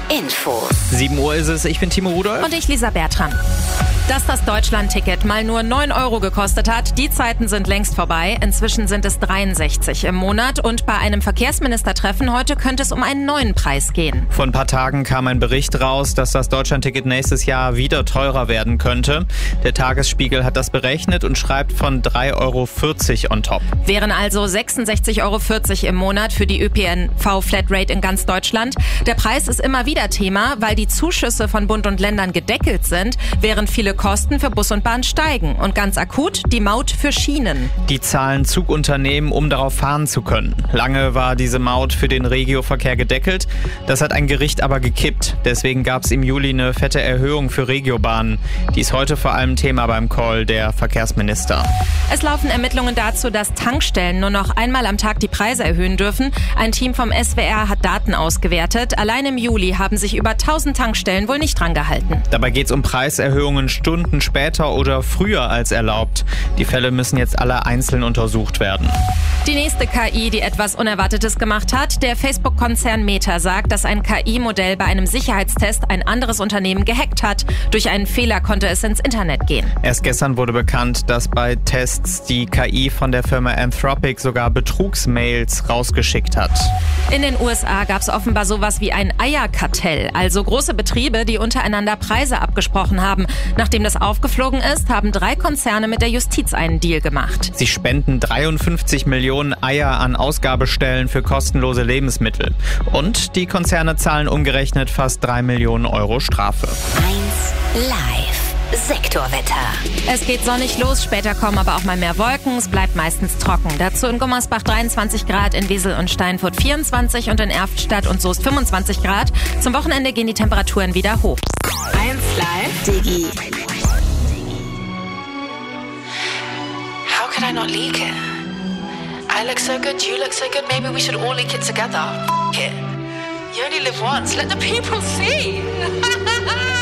Info. 7 Uhr ist es, ich bin Timo Rudolph. Und ich, Lisa Bertram. Dass das Deutschland-Ticket mal nur 9 € gekostet hat, die Zeiten sind längst vorbei. Inzwischen sind es 63 im Monat und bei einem Verkehrsministertreffen heute könnte es um einen neuen Preis gehen. Vor ein paar Tagen kam ein Bericht raus, dass das Deutschland-Ticket nächstes Jahr wieder teurer werden könnte. Der Tagesspiegel hat das berechnet und schreibt von 3,40 € on top. Wären also 66,40 € im Monat für die ÖPNV-Flatrate in ganz Deutschland. Der Preis ist immer wieder Thema, weil die Zuschüsse von Bund und Ländern gedeckelt sind, während viele Kosten für Bus und Bahn steigen. Und ganz akut die Maut für Schienen. Die zahlen Zugunternehmen, um darauf fahren zu können. Lange war diese Maut für den Regioverkehr gedeckelt. Das hat ein Gericht aber gekippt. Deswegen gab es im Juli eine fette Erhöhung für Regiobahnen. Die ist heute vor allem Thema beim Call der Verkehrsminister. Es laufen Ermittlungen dazu, dass Tankstellen nur noch einmal am Tag die Preise erhöhen dürfen. Ein Team vom SWR hat Daten ausgewertet. Allein im Juli haben sich über 1000 Tankstellen wohl nicht dran gehalten. Dabei geht es um Preiserhöhungen Stunden später oder früher als erlaubt. Die Fälle müssen jetzt alle einzeln untersucht werden. Die nächste KI, die etwas Unerwartetes gemacht hat. Der Facebook-Konzern Meta sagt, dass ein KI-Modell bei einem Sicherheitstest ein anderes Unternehmen gehackt hat. Durch einen Fehler konnte es ins Internet gehen. Erst gestern wurde bekannt, dass bei Tests die KI von der Firma Anthropic sogar Betrugsmails rausgeschickt hat. In den USA gab es offenbar sowas wie ein Eierkartell, also große Betriebe, die untereinander Preise abgesprochen haben. Nachdem das aufgeflogen ist, haben 3 Konzerne mit der Justiz einen Deal gemacht. Sie spenden 53 Millionen Eier an Ausgabestellen für kostenlose Lebensmittel. Und die Konzerne zahlen umgerechnet fast 3 Millionen € Strafe. 1 Live. Sektorwetter. Es geht sonnig los, später kommen aber auch mal mehr Wolken. Es bleibt meistens trocken. Dazu in Gummersbach 23 Grad, in Wesel und Steinfurt 24 und in Erftstadt und Soest 25 Grad. Zum Wochenende gehen die Temperaturen wieder hoch. 1 Live. Digi. How could I not leak it? I look so good, you look so good, maybe we should all leak it together. F*** it. You only live once, let the people see.